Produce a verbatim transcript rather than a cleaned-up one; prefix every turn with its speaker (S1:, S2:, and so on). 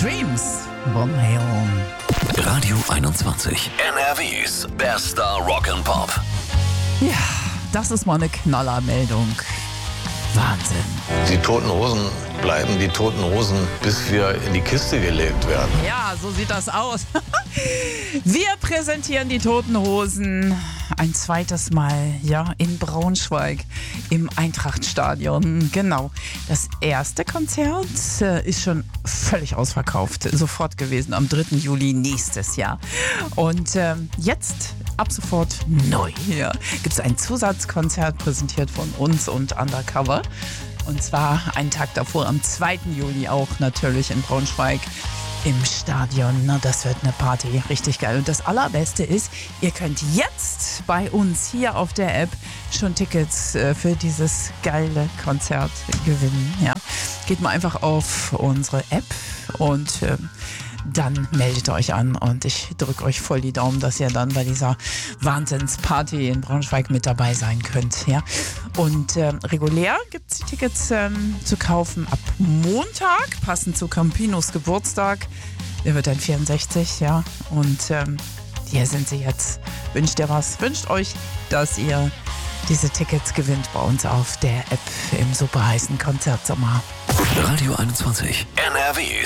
S1: Dreams, Van Halen.
S2: Radio einundzwanzig, N R Ws bester Rock'n'Pop.
S1: Ja, das ist mal eine Knallermeldung. Wahnsinn.
S3: Die Toten Hosen bleiben die Toten Hosen, bis wir in die Kiste gelegt werden.
S1: Ja, so sieht das aus. Wir präsentieren die Toten Hosen ein zweites Mal, ja, in Braunschweig im Eintrachtstadion. Genau. Das erste Konzert äh, ist schon völlig ausverkauft, sofort gewesen, am dritten Juli nächstes Jahr. Und äh, jetzt, ab sofort neu, ja, gibt es ein Zusatzkonzert, präsentiert von uns und Undercover. Und zwar einen Tag davor, am zweiten Juli auch natürlich in Braunschweig im Stadion. Na, das wird eine Party, richtig geil. Und das Allerbeste ist, ihr könnt jetzt bei uns hier auf der App schon Tickets äh, für dieses geile Konzert gewinnen. Ja. Geht mal einfach auf unsere App und äh, dann meldet euch an und ich drücke euch voll die Daumen, dass ihr dann bei dieser Wahnsinnsparty in Braunschweig mit dabei sein könnt. Ja? Und äh, regulär gibt es die Tickets ähm, zu kaufen ab Montag, passend zu Campinos Geburtstag. Der wird dann vierundsechzig, ja. Und ähm, hier sind sie jetzt. Wünscht ihr was? Wünscht euch, dass ihr diese Tickets gewinnt bei uns auf der App im super heißen Konzertsommer.
S2: Radio einundzwanzig, N R Ws